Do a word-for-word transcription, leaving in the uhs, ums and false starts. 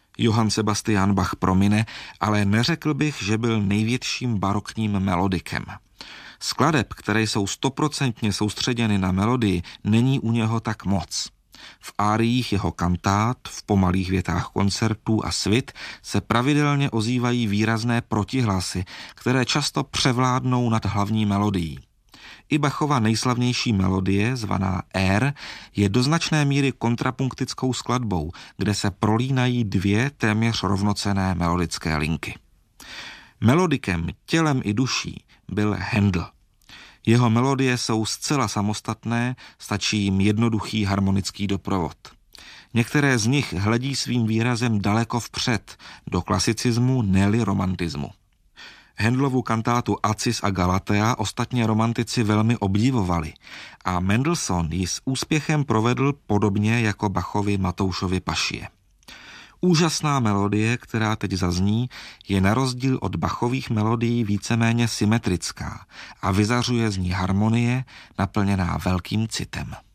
Johann Sebastian Bach promine, ale neřekl bych, že byl největším barokním melodikem. Skladeb, které jsou stoprocentně soustředěny na melodii, není u něho tak moc. V áriích jeho kantát, v pomalých větách koncertů a svit se pravidelně ozývají výrazné protihlasy, které často převládnou nad hlavní melodií. I Bachova nejslavnější melodie, zvaná Air, je do značné míry kontrapunktickou skladbou, kde se prolínají dvě téměř rovnocenné melodické linky. Melodikem, tělem i duší byl Händel. Jeho melodie jsou zcela samostatné, stačí jim jednoduchý harmonický doprovod. Některé z nich hledí svým výrazem daleko vpřed, do klasicismu, ne-li romantismu. Händelovu kantátu Acis a Galatea ostatně romantici velmi obdivovali a Mendelssohn ji s úspěchem provedl podobně jako Bachovi Matoušovi Pašie. Úžasná melodie, která teď zazní, je na rozdíl od Bachových melodií víceméně symetrická a vyzařuje z ní harmonie naplněná velkým citem.